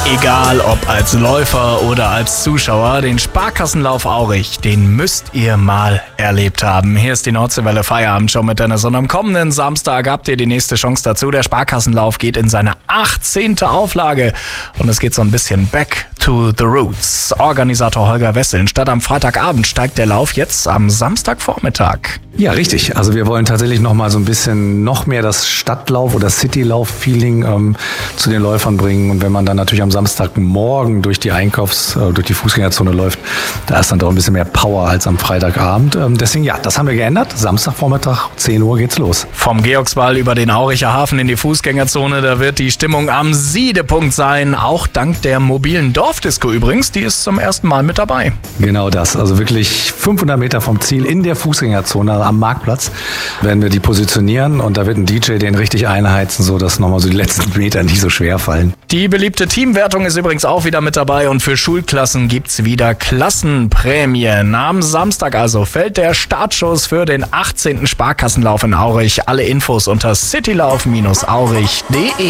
Egal ob als Läufer oder als Zuschauer, den Sparkassenlauf Aurich, den müsst ihr mal erlebt haben. Hier ist die Nordseewelle Feierabendshow mit Dennis und am kommenden Samstag habt ihr die nächste Chance dazu. Der Sparkassenlauf geht in seine 18. Auflage und es geht so ein bisschen back to the roots. Organisator Holger Wessel. Statt am Freitagabend steigt der Lauf jetzt am Samstagvormittag. Ja, richtig. Also wir wollen tatsächlich noch mal so ein bisschen noch mehr das Stadtlauf- oder Citylauf-Feeling zu den Läufern bringen. Und wenn man dann natürlich am Samstagmorgen durch die durch die Fußgängerzone läuft, da ist dann doch ein bisschen mehr Power als am Freitagabend. Deswegen, ja, das haben wir geändert. Samstagvormittag, 10 Uhr geht's los. Vom Georgswall über den Auricher Hafen in die Fußgängerzone, da wird die Stimmung am Siedepunkt sein. Auch dank der mobilen Dorfdisco übrigens, die ist zum ersten Mal mit dabei. Genau das. Also wirklich 500 Meter vom Ziel in der Fußgängerzone am Marktplatz werden wir die positionieren und da wird ein DJ den richtig einheizen, so dass nochmal so die letzten Meter nicht so schwer fallen. Die beliebte Teamwertung ist übrigens auch wieder mit dabei und für Schulklassen gibt's wieder Klassenprämien. Am Samstag also fällt der Startschuss für den 18. Sparkassenlauf in Aurich. Alle Infos unter citylauf-aurich.de.